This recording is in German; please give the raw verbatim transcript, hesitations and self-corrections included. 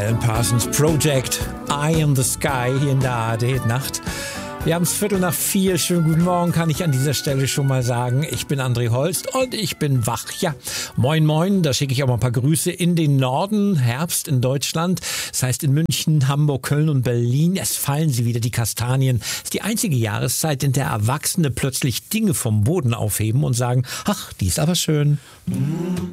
Alan Parsons Project, Eye in the Sky hier in der A R D-Nacht. Wir haben es Viertel nach vier. Schönen guten Morgen, kann ich an dieser Stelle schon mal sagen. Ich bin André Holst und ich bin wach. Ja, moin moin, da schicke ich auch mal ein paar Grüße in den Norden. Herbst in Deutschland, das heißt in München, Hamburg, Köln und Berlin. Es fallen sie wieder, die Kastanien. Es ist die einzige Jahreszeit, in der Erwachsene plötzlich Dinge vom Boden aufheben und sagen, ach, die ist aber schön.